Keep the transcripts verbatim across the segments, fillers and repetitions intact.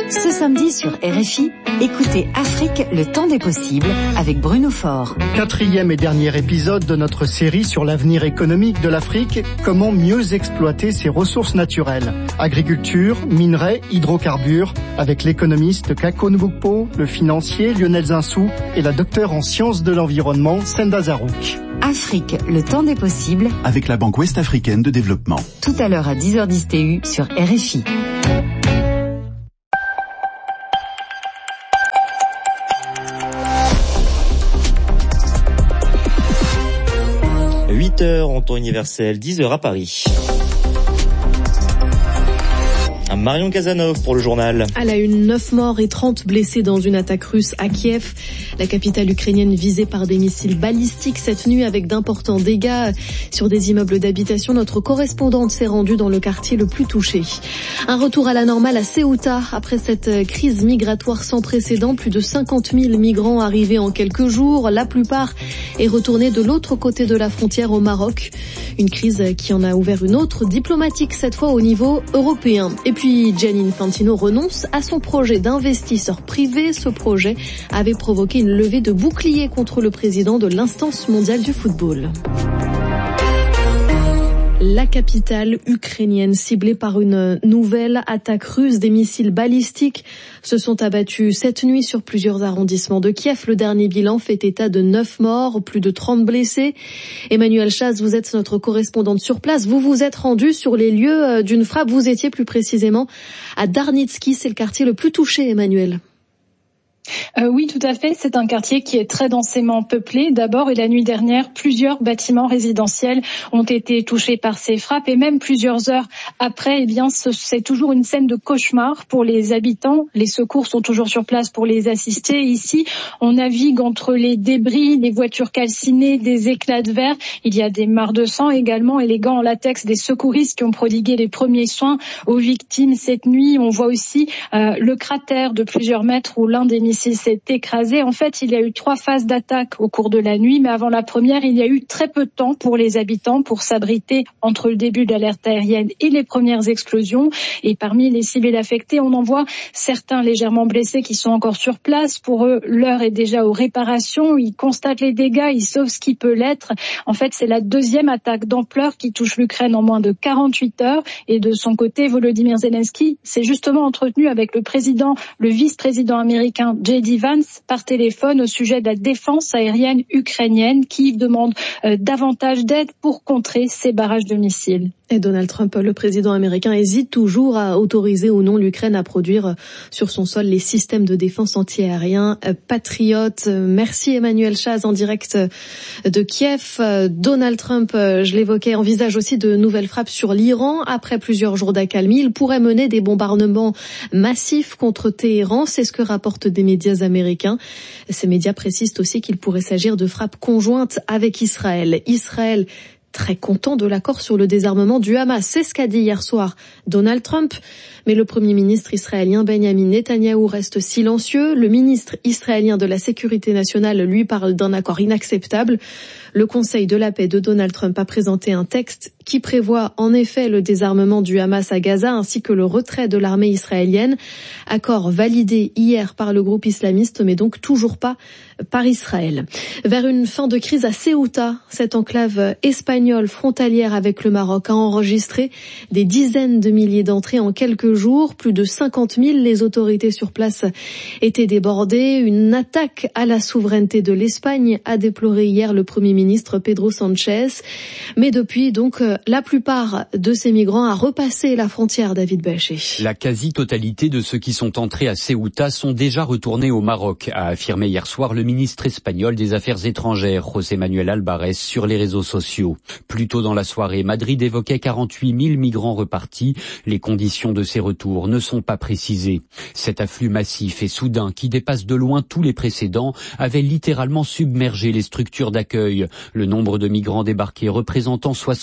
Ce samedi sur R F I, écoutez Afrique, le temps des possibles avec Bruno Faure. Quatrième et dernier épisode de notre série sur l'avenir économique de l'Afrique, comment mieux exploiter ses ressources naturelles. Agriculture, minerais, hydrocarbures, avec l'économiste Kako Nvukpo, le financier Lionel Zinsou et la docteure en sciences de l'environnement Senda Zarouk. Afrique, le temps des possibles avec la Banque Ouest-Africaine de Développement. Tout à l'heure à dix heures dix T U sur R F I. huit heures en temps universel, dix heures à Paris. Marion Casanov pour le journal. À la une, neuf morts et trente blessés dans une attaque russe à Kiev. La capitale ukrainienne visée par des missiles balistiques cette nuit avec d'importants dégâts sur des immeubles d'habitation. Notre correspondante s'est rendue dans le quartier le plus touché. Un retour à la normale à Ceuta après cette crise migratoire sans précédent. Plus de cinquante mille migrants arrivés en quelques jours. La plupart est retournée de l'autre côté de la frontière au Maroc. Une crise qui en a ouvert une autre, diplomatique cette fois au niveau européen. Et puis Gianni Infantino renonce à son projet d'investisseur privé. Ce projet avait provoqué une levée de boucliers contre le président de l'instance mondiale du football. La capitale ukrainienne ciblée par une nouvelle attaque russe. Des missiles balistiques se sont abattus cette nuit sur plusieurs arrondissements de Kiev. Le dernier bilan fait état de neuf morts, plus de trente blessés. Emmanuel Chaz, vous êtes notre correspondante sur place. Vous vous êtes rendu sur les lieux d'une frappe. Vous étiez plus précisément à Darnitsky. C'est le quartier le plus touché, Emmanuel. Euh, oui, tout à fait. C'est un quartier qui est très densément peuplé. D'abord, et la nuit dernière, plusieurs bâtiments résidentiels ont été touchés par ces frappes. Et même plusieurs heures après, eh bien, c'est toujours une scène de cauchemar pour les habitants. Les secours sont toujours sur place pour les assister. Ici, on navigue entre les débris, des voitures calcinées, des éclats de verre. Il y a des mares de sang également et les gants en latex des secouristes qui ont prodigué les premiers soins aux victimes cette nuit. On voit aussi euh, le cratère de plusieurs mètres où l'un des missiles s'est écrasé. En fait, il y a eu trois phases d'attaque au cours de la nuit, mais avant la première, il y a eu très peu de temps pour les habitants pour s'abriter entre le début de l'alerte aérienne et les premières explosions. Et parmi les civils affectés, on en voit certains légèrement blessés qui sont encore sur place. Pour eux, l'heure est déjà aux réparations. Ils constatent les dégâts, ils sauvent ce qui peut l'être. En fait, c'est la deuxième attaque d'ampleur qui touche l'Ukraine en moins de quarante-huit heures. Et de son côté, Volodymyr Zelensky s'est justement entretenu avec le président, le vice-président américain J D Vance par téléphone au sujet de la défense aérienne ukrainienne qui demande euh, davantage d'aide pour contrer ces barrages de missiles. Et Donald Trump, le président américain, hésite toujours à autoriser ou non l'Ukraine à produire sur son sol les systèmes de défense antiaériens Patriot. Merci Emmanuel Chaz en direct de Kiev. Donald Trump, je l'évoquais, envisage aussi de nouvelles frappes sur l'Iran. Après plusieurs jours d'accalmie, il pourrait mener des bombardements massifs contre Téhéran. C'est ce que rapportent des médias américains. Ces médias précisent aussi qu'il pourrait s'agir de frappes conjointes avec Israël. Israël très content de l'accord sur le désarmement du Hamas. C'est ce qu'a dit hier soir Donald Trump. Mais le Premier ministre israélien Benjamin Netanyahou reste silencieux. Le ministre israélien de la Sécurité nationale lui parle d'un accord inacceptable. Le Conseil de la paix de Donald Trump a présenté un texte qui prévoit en effet le désarmement du Hamas à Gaza ainsi que le retrait de l'armée israélienne. Accord validé hier par le groupe islamiste mais donc toujours pas par Israël. Vers une fin de crise à Ceuta, cette enclave espagnole frontalière avec le Maroc a enregistré des dizaines de milliers d'entrées en quelques jours. Plus de cinquante mille, les autorités sur place étaient débordées. Une attaque à la souveraineté de l'Espagne a déploré hier le Premier ministre Pedro Sánchez. Mais depuis, donc, la plupart de ces migrants a repassé la frontière, David Baché. La quasi-totalité de ceux qui sont entrés à Ceuta sont déjà retournés au Maroc, a affirmé hier soir le ministre espagnol des Affaires étrangères, José Manuel Albares, sur les réseaux sociaux. Plus tôt dans la soirée, Madrid évoquait quarante-huit mille migrants repartis. Les conditions de ces retours ne sont pas précisées. Cet afflux massif et soudain, qui dépasse de loin tous les précédents, avait littéralement submergé les structures d'accueil. Le nombre de migrants débarqués représentant soixante-dix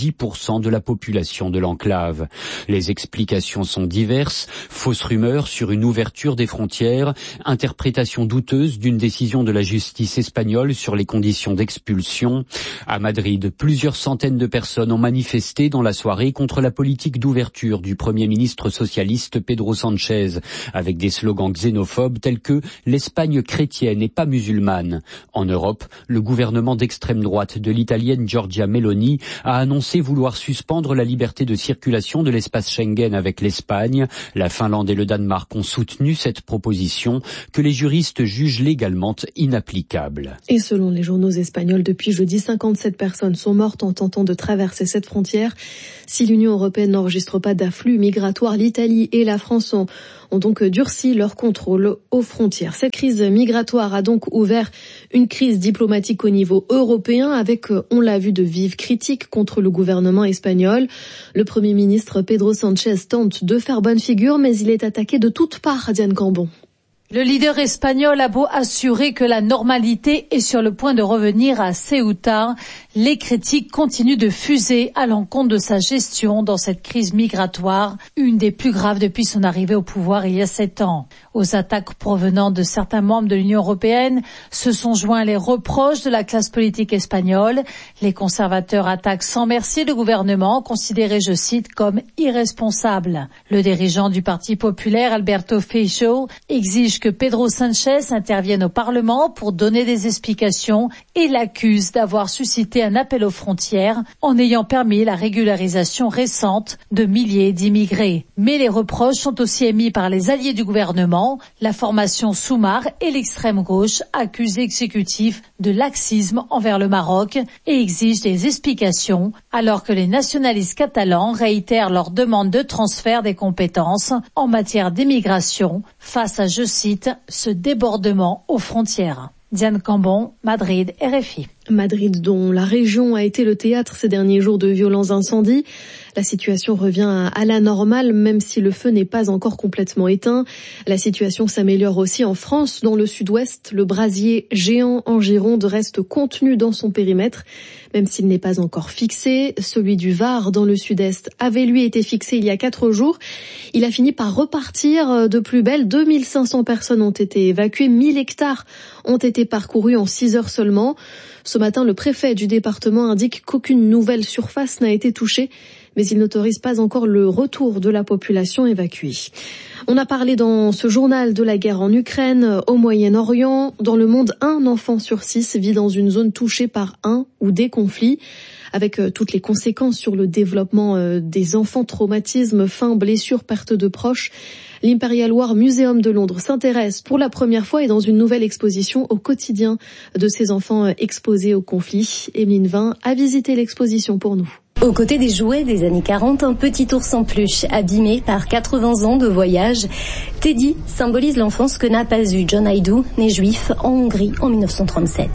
dix pour cent de la population de l'enclave. Les explications sont diverses, fausses rumeurs sur une ouverture des frontières, interprétation douteuse d'une décision de la justice espagnole sur les conditions d'expulsion. À Madrid, plusieurs centaines de personnes ont manifesté dans la soirée contre la politique d'ouverture du Premier ministre socialiste Pedro Sánchez, avec des slogans xénophobes tels que « l'Espagne chrétienne et pas musulmane ». En Europe, le gouvernement d'extrême droite de l'italienne Giorgia Meloni a annoncé vouloir suspendre la liberté de circulation de l'espace Schengen avec l'Espagne. La Finlande et le Danemark ont soutenu cette proposition que les juristes jugent légalement inapplicable. Et selon les journaux espagnols, depuis jeudi, cinquante-sept personnes sont mortes en tentant de traverser cette frontière. Si l'Union européenne n'enregistre pas d'afflux migratoire, l'Italie et la France ont, ont donc durci leur contrôle aux frontières. Cette crise migratoire a donc ouvert une crise diplomatique au niveau européen avec, on l'a vu, de vives critiques contre le gouvernement espagnol. Le Premier ministre Pedro Sánchez tente de faire bonne figure, mais il est attaqué de toutes parts, Diane Cambon. Le leader espagnol a beau assurer que la normalité est sur le point de revenir à Ceuta, les critiques continuent de fuser à l'encontre de sa gestion dans cette crise migratoire, une des plus graves depuis son arrivée au pouvoir il y a sept ans. Aux attaques provenant de certains membres de l'Union européenne se sont joints les reproches de la classe politique espagnole. Les conservateurs attaquent sans merci le gouvernement, considéré, je cite, comme irresponsable. Le dirigeant du Parti populaire, Alberto Feijóo, exige que Pedro Sánchez intervienne au Parlement pour donner des explications et l'accuse d'avoir suscité un appel aux frontières en ayant permis la régularisation récente de milliers d'immigrés. Mais les reproches sont aussi émis par les alliés du gouvernement. La formation Soumar et l'extrême gauche accusent l'exécutif de laxisme envers le Maroc et exigent des explications, alors que les nationalistes catalans réitèrent leur demande de transfert des compétences en matière d'immigration face à, je cite, ce débordement aux frontières. Diane Cambon, Madrid, R F I. Madrid, dont la région a été le théâtre ces derniers jours de violents incendies. La situation revient à la normale, même si le feu n'est pas encore complètement éteint. La situation s'améliore aussi en France. Dans le sud-ouest, le brasier géant en Gironde reste contenu dans son périmètre, même s'il n'est pas encore fixé. Celui du Var, dans le sud-est, avait lui été fixé il y a quatre jours. Il a fini par repartir de plus belle. deux mille cinq cents personnes ont été évacuées. mille hectares ont été parcourus en six heures seulement. Ce matin, le préfet du département indique qu'aucune nouvelle surface n'a été touchée, mais il n'autorise pas encore le retour de la population évacuée. On a parlé dans ce journal de la guerre en Ukraine, au Moyen-Orient. Dans le monde, un enfant sur six vit dans une zone touchée par un ou des conflits, avec toutes les conséquences sur le développement des enfants, traumatismes, faim, blessures, perte de proches. L'Imperial War Museum de Londres s'intéresse pour la première fois et dans une nouvelle exposition au quotidien de ces enfants exposés au conflit. Emeline Vin a visité l'exposition pour nous. Aux côtés des jouets des années quarante, un petit ours en peluche abîmé par quatre-vingts ans de voyage. Teddy symbolise l'enfance que n'a pas eue John Haidou, né juif en Hongrie en mille neuf cent trente-sept.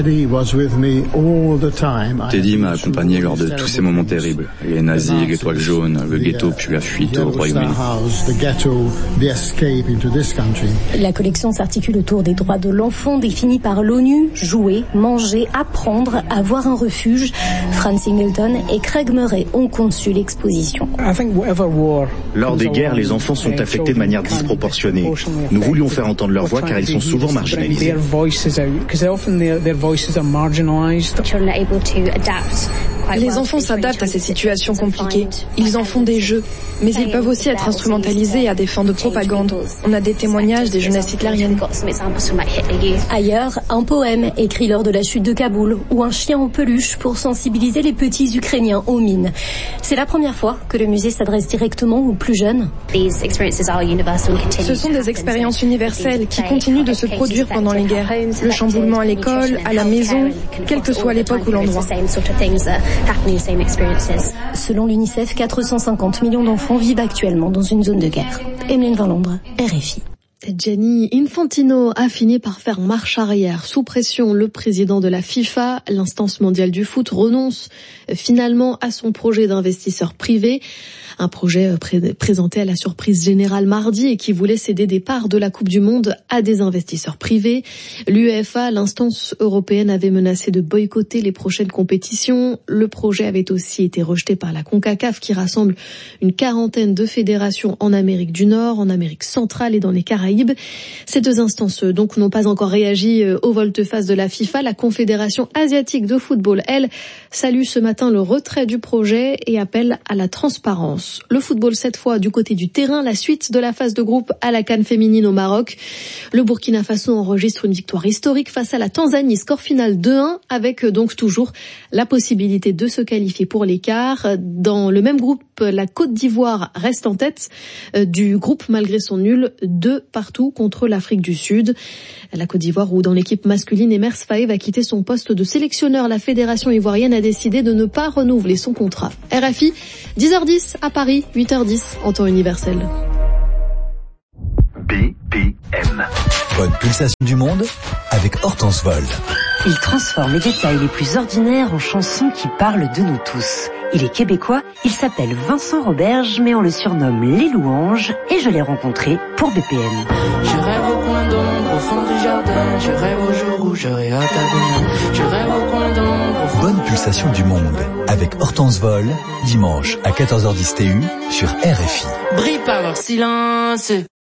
Teddy m'a accompagné lors de tous ces moments terribles. Les nazis, l'étoile jaune, le ghetto puis la fuite au Royaume-Uni. La collection s'articule autour des droits de l'enfant définis par l'ONU, jouer, manger, apprendre, avoir un refuge. Franz Singleton et Craig Murray ont conçu l'exposition. Lors des guerres, les enfants sont affectés de manière disproportionnée. Nous voulions faire entendre leur voix car ils sont souvent marginalisés. Les enfants s'adaptent à ces situations compliquées. Ils en font des jeux, mais ils peuvent aussi être instrumentalisés à des fins de propagande. On a des témoignages des jeunesses hitlériennes. Ailleurs, un poème écrit lors de la chute de Kaboul ou un chien en peluche pour sensibiliser les petits Ukrainiens aux mines. C'est la première fois que le musée s'adresse directement aux plus jeunes. Ce sont des expériences universelles qui continuent de se produire pendant les guerres. Le chamboulement à l'école, à la maison, quelle que soit l'époque ou l'endroit. Selon l'UNICEF, quatre cent cinquante millions d'enfants vivent actuellement dans une zone de guerre. Emeline Van Londres, R F I. Gianni Infantino a fini par faire marche arrière. Sous pression, le président de la FIFA, l'instance mondiale du foot, renonce finalement à son projet d'investisseur privé. Un projet pré- présenté à la surprise générale mardi et qui voulait céder des parts de la Coupe du Monde à des investisseurs privés. L'UEFA, l'instance européenne, avait menacé de boycotter les prochaines compétitions. Le projet avait aussi été rejeté par la CONCACAF qui rassemble une quarantaine de fédérations en Amérique du Nord, en Amérique centrale et dans les Caraïbes. Ces deux instances donc n'ont pas encore réagi aux volte-face de la FIFA. La Confédération asiatique de football, elle, salue ce matin le retrait du projet et appelle à la transparence. Le football cette fois du côté du terrain, la suite de la phase de groupe à la CAN féminine au Maroc. Le Burkina Faso enregistre une victoire historique face à la Tanzanie, score final deux un, avec donc toujours la possibilité de se qualifier pour l'écart. Dans le même groupe, la Côte d'Ivoire reste en tête du groupe malgré son nul, deux partout contre l'Afrique du Sud. La Côte d'Ivoire où dans l'équipe masculine, Emers Faé va quitter son poste de sélectionneur. La fédération ivoirienne a décidé de ne pas renouveler son contrat. R F I, dix heures dix à Paris, huit heures dix en temps universel. B P M. Bonne pulsation du monde avec Hortense Vol. Il transforme les détails les plus ordinaires en chansons qui parlent de nous tous. Il est québécois, il s'appelle Vincent Roberge, mais on le surnomme Les Louanges, et je l'ai rencontré pour B P M. Je rêve au coin d'ombre, au fond du jardin, je rêve au jour où j'aurai hâte à venir. Je rêve au coin d'ombre. Bonne pulsation du monde avec Hortense Vol, dimanche à quatorze heures dix T U sur R F I. Brille par leur silence.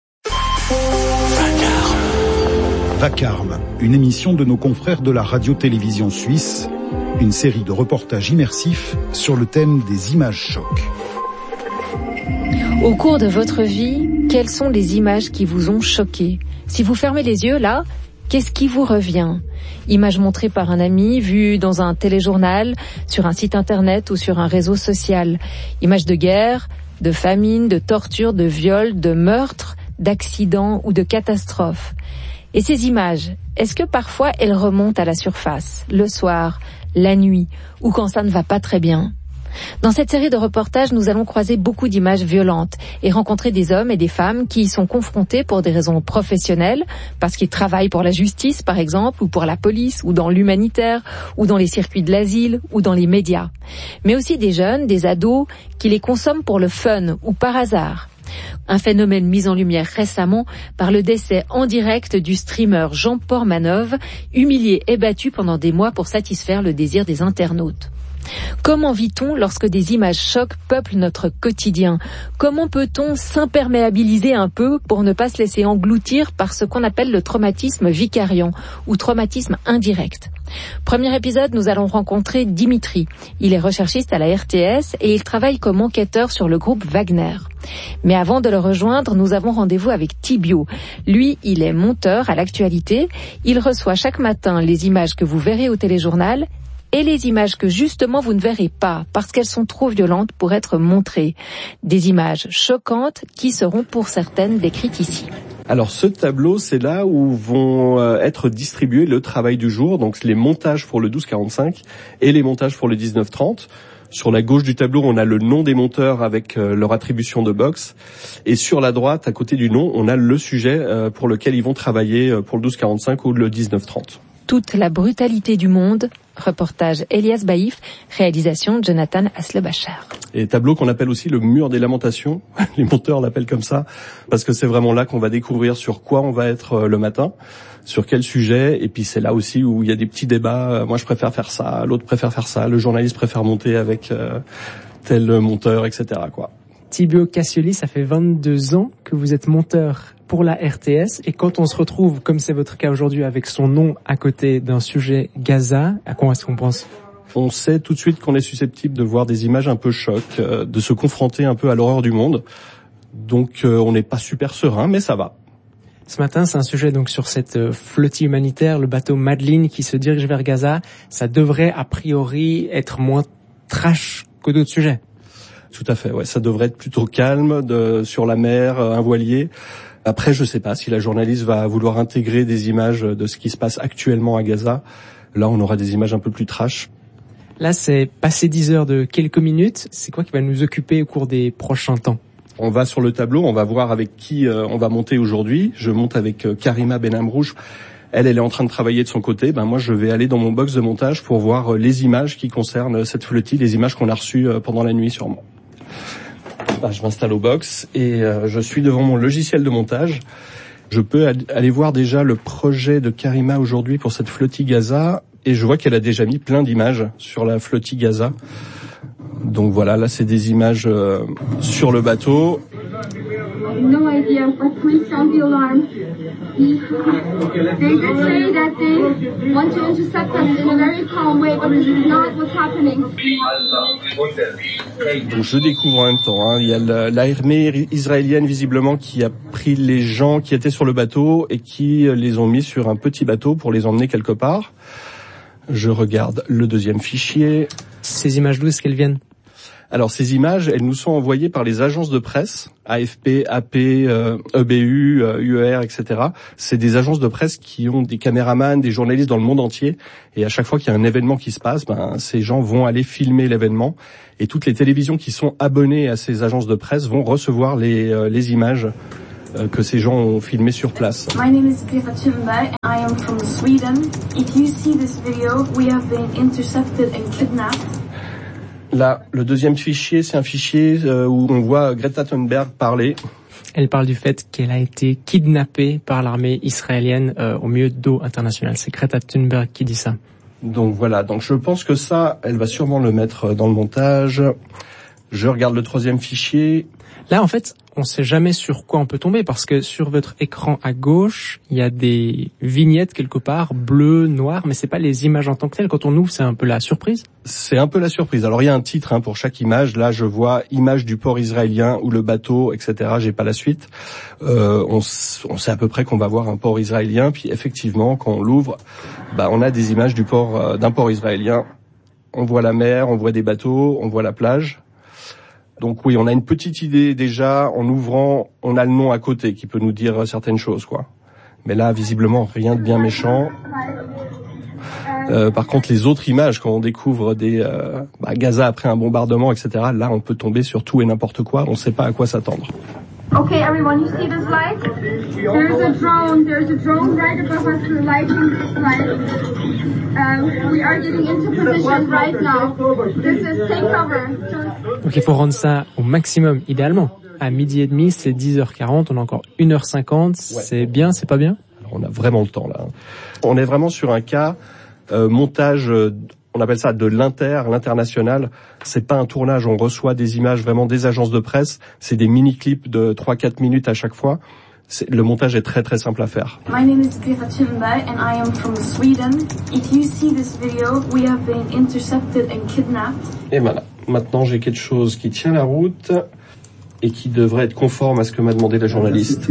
Vacarme, une émission de nos confrères de la radio-télévision suisse, une série de reportages immersifs sur le thème des images chocs. Au cours de votre vie, quelles sont les images qui vous ont choqué ? Si vous fermez les yeux, là, qu'est-ce qui vous revient ? Images montrées par un ami, vues dans un téléjournal, sur un site internet ou sur un réseau social. Images de guerre, de famine, de torture, de viol, de meurtre, d'accidents ou de catastrophes. Et ces images, est-ce que parfois elles remontent à la surface, le soir, la nuit, ou quand ça ne va pas très bien ? Dans cette série de reportages, nous allons croiser beaucoup d'images violentes et rencontrer des hommes et des femmes qui y sont confrontés pour des raisons professionnelles, parce qu'ils travaillent pour la justice, par exemple, ou pour la police, ou dans l'humanitaire, ou dans les circuits de l'asile, ou dans les médias. Mais aussi des jeunes, des ados, qui les consomment pour le fun ou par hasard. Un phénomène mis en lumière récemment par le décès en direct du streamer Jean Portmanov, humilié et battu pendant des mois pour satisfaire le désir des internautes. Comment vit-on lorsque des images chocs peuplent notre quotidien ? Comment peut-on s'imperméabiliser un peu pour ne pas se laisser engloutir par ce qu'on appelle le traumatisme vicariant ou traumatisme indirect ? Premier épisode, nous allons rencontrer Dimitri. Il est recherchiste à la R T S et il travaille comme enquêteur sur le groupe Wagner. Mais avant de le rejoindre, nous avons rendez-vous avec Thibio. Lui, il est monteur à l'actualité. Il reçoit chaque matin les images que vous verrez au téléjournal et les images que justement vous ne verrez pas parce qu'elles sont trop violentes pour être montrées. Des images choquantes qui seront pour certaines décrites ici. Alors ce tableau, c'est là où vont être distribués le travail du jour, donc les montages pour le douze quarante-cinq et les montages pour le dix-neuf trente. Sur la gauche du tableau, on a le nom des monteurs avec leur attribution de box. Et sur la droite, à côté du nom, on a le sujet pour lequel ils vont travailler pour le douze quarante-cinq ou le dix-neuf trente. Toute la brutalité du monde. Reportage Elias Baïf, réalisation Jonathan Aslebachar. Et tableau qu'on appelle aussi le mur des lamentations. Les monteurs l'appellent comme ça parce que c'est vraiment là qu'on va découvrir sur quoi on va être le matin, sur quel sujet. Et puis c'est là aussi où il y a des petits débats. Moi je préfère faire ça, l'autre préfère faire ça, le journaliste préfère monter avec euh, tel monteur, et cetera quoi. Thibio Cassioli, ça fait vingt-deux ans que vous êtes monteur pour la R T S, et quand on se retrouve, comme c'est votre cas aujourd'hui, avec son nom à côté d'un sujet Gaza, à quoi est-ce qu'on pense ? On sait tout de suite qu'on est susceptible de voir des images un peu choc, euh, de se confronter un peu à l'horreur du monde. Donc euh, on n'est pas super serein, mais ça va. Ce matin, c'est un sujet donc sur cette flottille humanitaire, le bateau Madeleine qui se dirige vers Gaza. Ça devrait a priori être moins trash que d'autres sujets. Tout à fait, ouais. Ça devrait être plutôt calme, de, sur la mer, un voilier. Après, je sais pas si la journaliste va vouloir intégrer des images de ce qui se passe actuellement à Gaza. Là, on aura des images un peu plus trash. Là, c'est passé dix heures de quelques minutes. C'est quoi qui va nous occuper au cours des prochains temps ? On va sur le tableau, on va voir avec qui euh, on va monter aujourd'hui. Je monte avec euh, Karima Benamrouche. Elle, elle est en train de travailler de son côté. Ben moi, je vais aller dans mon box de montage pour voir euh, les images qui concernent euh, cette flottille, les images qu'on a reçues euh, pendant la nuit sûrement. Ben, je m'installe au box et euh, je suis devant mon logiciel de montage. Je peux ad- aller voir déjà le projet de Karima aujourd'hui pour cette flottille Gaza et je vois qu'elle a déjà mis plein d'images sur la flottille Gaza. Donc voilà, là c'est des images euh, sur le bateau. No idea, but please sound the alarm. They did say that they want to intercept us in a very calm way, but this is not what's happening. Donc je découvre en même temps, hein, il y a l'armée israélienne visiblement qui a pris les gens qui étaient sur le bateau et qui les ont mis sur un petit bateau pour les emmener quelque part. Je regarde le deuxième fichier. Ces images d'où est-ce qu'elles viennent ? Alors ces images, elles nous sont envoyées par les agences de presse, A F P, A P, euh, E B U, euh, U E R, et cetera. C'est des agences de presse qui ont des caméramans, des journalistes dans le monde entier. Et à chaque fois qu'il y a un événement qui se passe, ben, ces gens vont aller filmer l'événement. Et toutes les télévisions qui sont abonnées à ces agences de presse vont recevoir les, euh, les images euh, que ces gens ont filmées sur place. My name is Greta Thunberg and I am from Sweden. If you see this video, we have been intercepted and kidnapped. Là, le deuxième fichier, c'est un fichier euh, où on voit Greta Thunberg parler. Elle parle du fait qu'elle a été kidnappée par l'armée israélienne euh, au milieu d'eau internationale. C'est Greta Thunberg qui dit ça. Donc voilà, donc je pense que ça, elle va sûrement le mettre dans le montage. Je regarde le troisième fichier. Là, en fait, on sait jamais sur quoi on peut tomber parce que sur votre écran à gauche, il y a des vignettes quelque part, bleues, noires, mais c'est pas les images en tant que telles. Quand on ouvre, c'est un peu la surprise. C'est un peu la surprise. Alors il y a un titre hein, pour chaque image. Là, je vois image du port israélien ou le bateau, et cetera. J'ai pas la suite. Euh, on, on sait à peu près qu'on va voir un port israélien. Puis effectivement, quand on l'ouvre, bah on a des images du port euh, d'un port israélien. On voit la mer, on voit des bateaux, on voit la plage. Donc oui, on a une petite idée déjà, en ouvrant, on a le nom à côté qui peut nous dire certaines choses, quoi. Mais là, visiblement, rien de bien méchant. Euh, par contre, les autres images, quand on découvre des euh, bah, Gaza après un bombardement, et cetera, là, on peut tomber sur tout et n'importe quoi, on ne sait pas à quoi s'attendre. Okay, everyone, you see this light? There's a drone. There's a drone right above us lighting this light. Um, we are getting into position right now. This is take cover. Donc il faut rendre ça au maximum, idéalement. À midi et demi, c'est dix heures quarante, on a encore une heure cinquante. Ouais. C'est bien, c'est pas bien? Alors, on a vraiment le temps là. On est vraiment sur un cas euh, montage. Euh, On appelle ça de l'inter, l'international. C'est pas un tournage, on reçoit des images vraiment des agences de presse. C'est des mini-clips de trois quatre minutes à chaque fois. C'est, le montage est très très simple à faire. My name is Greta Thunberg and I am from Sweden. If you see this video, we have been intercepted and kidnapped. Et voilà. Maintenant, j'ai quelque chose qui tient la route et qui devrait être conforme à ce que m'a demandé la journaliste.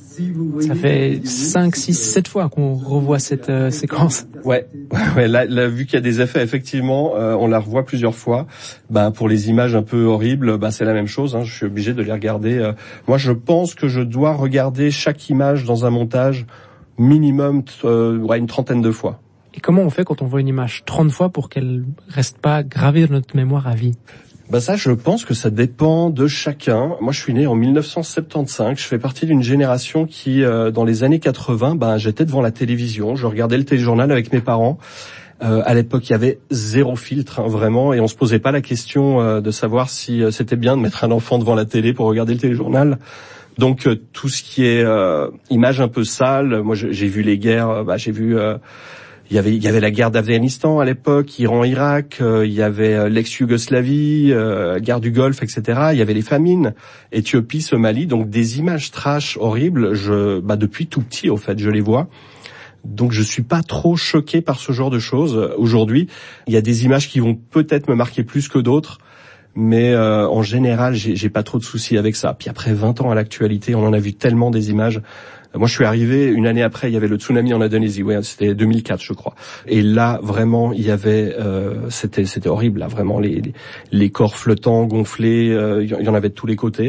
Ça fait cinq, six, sept fois qu'on revoit cette euh, séquence. Ouais, ouais là, là, vu qu'il y a des effets, effectivement, euh, on la revoit plusieurs fois. Bah, pour les images un peu horribles, bah, c'est la même chose. Hein, je suis obligé de les regarder. Euh, moi, je pense que je dois regarder chaque image dans un montage minimum euh, ouais, une trentaine de fois. Et comment on fait quand on voit une image trente fois pour qu'elle reste pas gravée dans notre mémoire à vie? Bah ça, je pense que ça dépend de chacun. Moi, je suis né en mille neuf cent soixante-quinze. Je fais partie d'une génération qui, euh, dans les années quatre-vingts, bah, j'étais devant la télévision. Je regardais le téléjournal avec mes parents. Euh, à l'époque, il y avait zéro filtre, hein, vraiment, et on se posait pas la question euh, de savoir si euh, c'était bien de mettre un enfant devant la télé pour regarder le téléjournal. Donc, euh, tout ce qui est euh, image un peu sale, moi, j'ai vu les guerres, euh, bah, j'ai vu... Euh, Il y avait, il y avait la guerre d'Afghanistan à l'époque, Iran-Irak, euh, il y avait euh, l'ex-Yougoslavie, euh, guerre du Golfe, et cetera. Il y avait les famines, Éthiopie, Somalie, donc des images trash horribles. Je, bah depuis tout petit, au fait, je les vois. Donc je suis pas trop choqué par ce genre de choses aujourd'hui. Il y a des images qui vont peut-être me marquer plus que d'autres, mais euh, en général, j'ai, j'ai pas trop de soucis avec ça. Puis après vingt ans à l'actualité, on en a vu tellement des images. Moi, je suis arrivé une année après, il y avait le tsunami en Indonésie. Ouais, c'était deux mille quatre, je crois. Et là, vraiment, il y avait, euh, c'était, c'était horrible. Là, vraiment, les, les, les corps flottants, gonflés, euh, il y en avait de tous les côtés.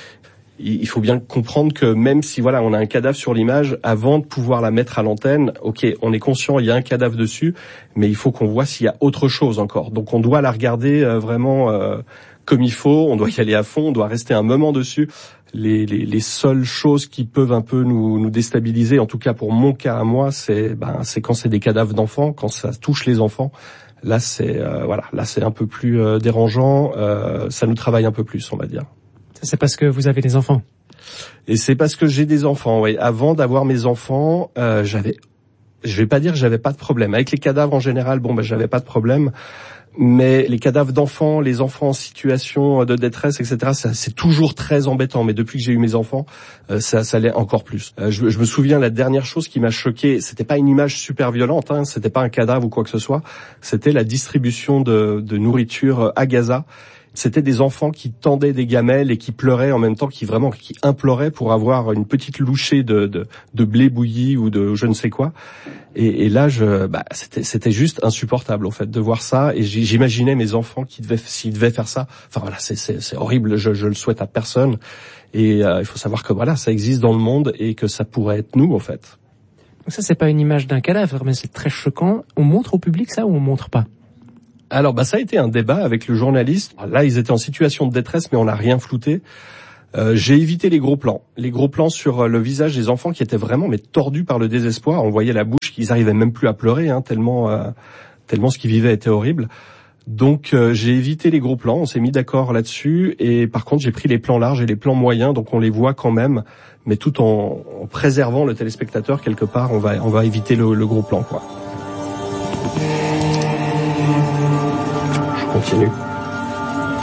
Il faut bien comprendre que même si voilà, on a un cadavre sur l'image, avant de pouvoir la mettre à l'antenne, ok, on est conscient, il y a un cadavre dessus, mais il faut qu'on voit s'il y a autre chose encore. Donc, on doit la regarder euh, vraiment euh, comme il faut, on doit y aller à fond, on doit rester un moment dessus. Les, les, les seules choses qui peuvent un peu nous, nous déstabiliser, en tout cas pour mon cas à moi, c'est, ben, c'est quand c'est des cadavres d'enfants, quand ça touche les enfants. Là, c'est, euh, voilà, là, c'est un peu plus euh, dérangeant. Euh, ça nous travaille un peu plus, on va dire. C'est parce que vous avez des enfants. Et c'est parce que j'ai des enfants. Oui. Avant d'avoir mes enfants, euh, j'avais, je vais pas dire que j'avais pas de problème. Avec les cadavres en général, bon, ben, j'avais pas de problème. Mais les cadavres d'enfants, les enfants en situation de détresse, et cetera, ça, c'est toujours très embêtant. Mais depuis que j'ai eu mes enfants, euh, ça, ça l'est encore plus. Euh, je, je me souviens, la dernière chose qui m'a choqué, c'était pas une image super violente, hein, c'était pas un cadavre ou quoi que ce soit, c'était la distribution de, de nourriture à Gaza. C'était des enfants qui tendaient des gamelles et qui pleuraient en même temps, qui vraiment qui imploraient pour avoir une petite louchée de, de, de blé bouilli ou de je ne sais quoi. Et, et là, je, bah, c'était, c'était juste insupportable en fait de voir ça. Et j'imaginais mes enfants qui devaient, s'ils devaient faire ça. Enfin voilà, c'est, c'est, c'est horrible. Je, je le souhaite à personne. Et euh, il faut savoir que voilà, ça existe dans le monde et que ça pourrait être nous en fait. Ça, c'est pas une image d'un cadavre, mais c'est très choquant. On montre au public ça ou on montre pas? Alors, bah, ça a été un débat avec le journaliste. Là, ils étaient en situation de détresse, mais on n'a rien flouté. Euh, j'ai évité les gros plans. Les gros plans sur le visage des enfants qui étaient vraiment mais tordus par le désespoir. On voyait la bouche, qu'ils arrivaient même plus à pleurer, hein, tellement, euh, tellement ce qu'ils vivaient était horrible. Donc, euh, j'ai évité les gros plans. On s'est mis d'accord là-dessus. Et par contre, j'ai pris les plans larges et les plans moyens, donc on les voit quand même, mais tout en, en préservant le téléspectateur quelque part. On va, on va éviter le, le gros plan, quoi. Continue.